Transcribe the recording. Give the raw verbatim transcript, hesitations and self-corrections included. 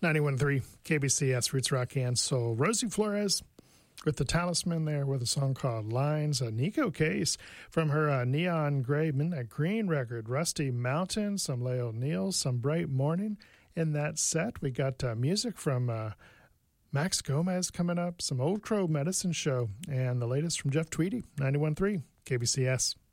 ninety-one point three K B C S Roots Rock and Soul. Rosie Flores with the Talisman there with a song called Lines. Uh, Nico Case from her uh, Neon Gray Midnight Green record, Rusty Mountain, some Leo Neal, some Bright Morning in that set. We got uh, music from uh, Max Gomez coming up, some Old Crow Medicine Show, and the latest from Jeff Tweedy, ninety-one point three K B C S.